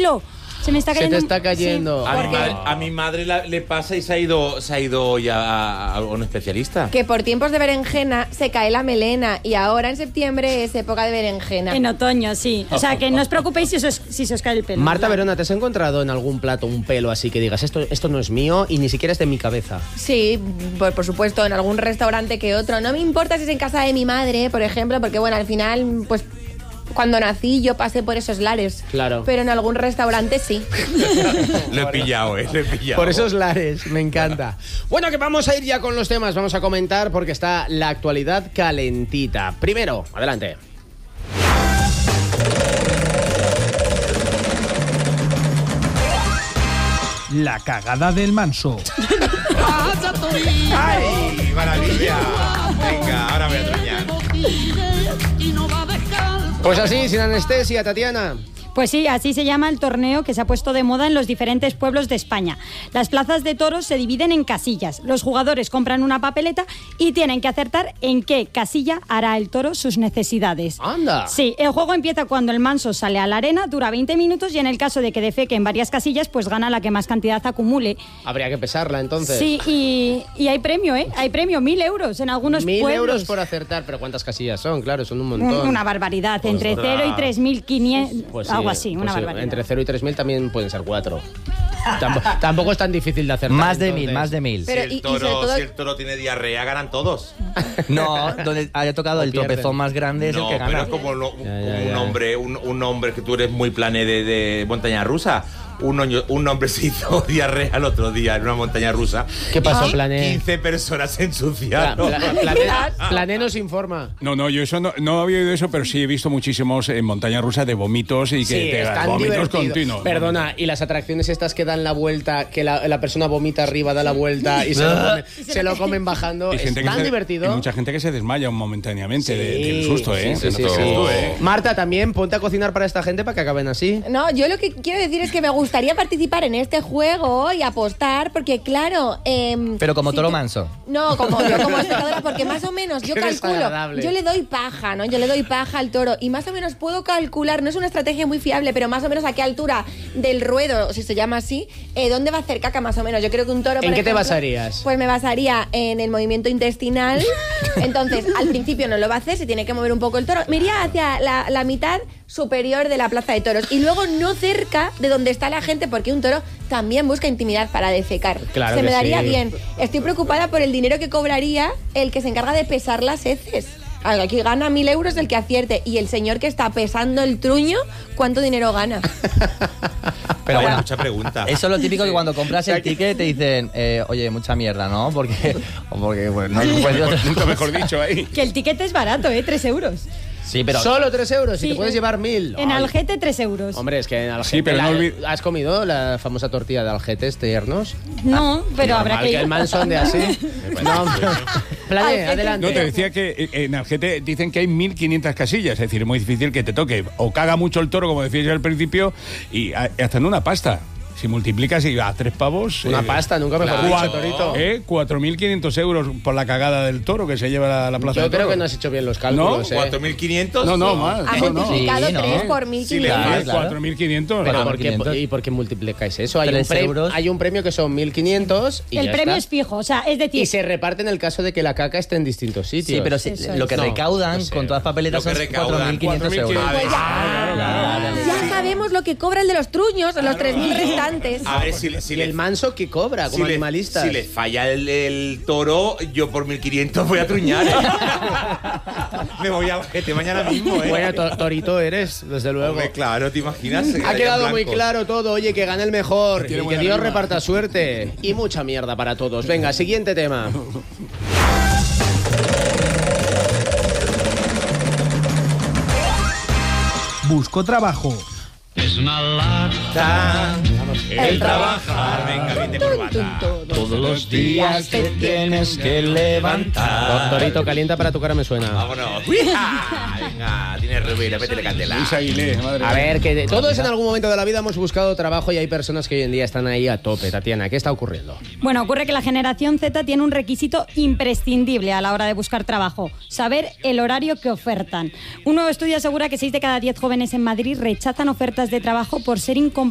pelo. Se me está cayendo. Se te está cayendo. Sí, A mi madre le pasa y se ha ido ya a un especialista. Que por tiempos de berenjena se cae la melena y ahora en septiembre es época de berenjena. En otoño, sí. O sea, que no os preocupéis si se os cae el pelo. Marta Verona, ¿te has encontrado en algún plato un pelo así que digas, esto no es mío y ni siquiera es de mi cabeza? Sí, por supuesto, en algún restaurante que otro. No me importa si es en casa de mi madre, por ejemplo, porque bueno, al final, pues cuando nací yo pasé por esos lares. Claro. Pero en algún restaurante sí. Lo he pillado, lo he pillado. Por esos lares, me encanta. Bueno, que vamos a ir ya con los temas, vamos a comentar porque está la actualidad calentita. Primero, adelante. La cagada del Manso. ¡Ay, maravilla! Venga, ahora voy a truñar. Pues así, sin anestesia, Tatiana. Pues sí, así se llama el torneo que se ha puesto de moda en los diferentes pueblos de España. Las plazas de toros se dividen en casillas. Los jugadores compran una papeleta y tienen que acertar en qué casilla hará el toro sus necesidades. ¡Anda! Sí, el juego empieza cuando el manso sale a la arena, dura 20 minutos y en el caso de que defeque en varias casillas, pues gana la que más cantidad acumule. Habría que pesarla, entonces. Sí, y hay premio, ¿eh? Hay premio, 1.000 euros en algunos 1.000 pueblos. euros por acertar, pero ¿cuántas casillas son? Claro, son un montón. Una barbaridad, entre 0 y 3.500, Pues sí, algo así, una pues sí, barbaridad. entre 0 y 3.000 también pueden ser 4. Tampoco es tan difícil de acertar. Más de entonces. 1.000, más de 1.000. Pero, Si el toro tiene diarrea, ganan todos. No, donde haya tocado O el pierden. tropezón más grande es el que gana. Pero es como Ya. un hombre que tú eres muy plané de montaña rusa. Un hombre se hizo diarrea el otro día en una montaña rusa. ¿Qué pasó, Plané? 15 personas se ensuciaron. Plané nos informa. No, yo eso no había oído eso, pero sí he visto muchísimos en montaña rusa de vómitos y que Sí, te están vómitos divertidos. continuos. Perdona, y las atracciones estas que dan la vuelta, que la persona vomita arriba, da la vuelta y se lo comen bajando, Hay gente es que tan se- divertido. Hay mucha gente que se desmaya momentáneamente del susto, ¿eh? Sí, sí, Del sí. susto, ¿eh? Marta, también ponte a cocinar para esta gente para que acaben así. No, yo lo que quiero decir es que me gustaría participar en este juego y apostar, porque claro... Pero como si toro tú- manso. No, como yo como espectadora, porque más o menos yo Qué calculo, desagradable. yo le doy paja, ¿no? Yo le doy paja al toro y más o menos puedo calcular, no es una estrategia muy fiable, pero más o menos a qué altura del ruedo, si se llama así, dónde va a hacer caca más o menos. Yo creo que un toro, ¿En por qué te ejemplo, basarías? Pues me basaría en el movimiento intestinal. Entonces, al principio no lo va a hacer, se tiene que mover un poco el toro. Me iría hacia la mitad superior de la plaza de toros y luego no cerca de donde está la gente, porque un toro también busca intimidad para defecar. Claro se que me daría sí. bien. Estoy preocupada por el dinero que cobraría el que se encarga de pesar las heces. Aquí gana 1.000 euros el que acierte, y el señor que está pesando el truño, ¿cuánto dinero gana? Pero Vaya, bueno, mucha pregunta. eso es lo típico que cuando compras el ticket te dicen, oye, mucha mierda, ¿no? Porque bueno, no puedes decir Nunca otra mejor cosa. dicho ahí. Que el ticket es barato, 3 euros. Sí, pero Solo 3 euros y Sí, te puedes llevar 1.000. En Ay. Algete 3 euros. Hombre, es que en Algete... Sí, pero no ¿Has comido la famosa tortilla de algetes tiernos? No, pero habrá Normal que que ir. el manso de así. No, Plané, Algete. adelante. No, te decía que en Algete dicen que hay 1.500 casillas, es decir, es muy difícil que te toque. O caga mucho el toro, como decías yo al principio, y hasta en una pasta. Si multiplicas y a 3 pavos... Una pasta, nunca mejor Claro. dicho, Torito. 4.500 euros por la cagada del toro que se lleva la plaza Yo de creo toros. que no has hecho bien los cálculos, ¿No? ¿eh? 4.500. No, más. Ha No, no. multiplicado Sí, ¿no? 3 por 1.500. Sí, claro. 4.500. Pero claro. ¿por qué, 500. ¿y por qué multiplicáis eso? Hay 3 un, euros. hay un premio que son 1.500 y El ya premio está. es fijo, o sea, es decir, Y se reparte en el caso de que la caca esté en distintos sitios. Sí, pero Eso lo que es. recaudan No sé. con todas las papeletas Lo que son recaudan, 4.500 euros. 4.500. Ya sabemos lo que cobra el de los truños, los 3.000 restantes. A ver, si ¿Y le el manso qué cobra como animalista? Si le falla el toro, yo por 1.500 voy a truñar. Me voy al GT mañana mismo, ¿eh? Bueno, torito eres, desde luego. Hombre, claro, ¿te imaginas? Se Ha quedarían quedado muy blancos. claro todo. Oye, que gane el mejor. Tiene Y que buena Dios rima. reparta suerte. Y mucha mierda para todos. Venga, siguiente tema. Busco trabajo. Es una lata El trabajar, venga, bien de corbata. todos los días que tienes que levantar. Torito, calienta para tu cara me suena. Vámonos. Venga, tiene rubira, métele candela. Luis Aguilé, madre A mía. ver, que todos en algún momento de la vida hemos buscado trabajo y hay personas que hoy en día están ahí a tope. Tatiana, ¿qué está ocurriendo? bueno, ocurre que la generación Z tiene un requisito imprescindible a la hora de buscar trabajo: saber el horario que ofertan. Un nuevo estudio asegura que 6 de cada 10 jóvenes en Madrid rechazan ofertas de trabajo por ser incompatibles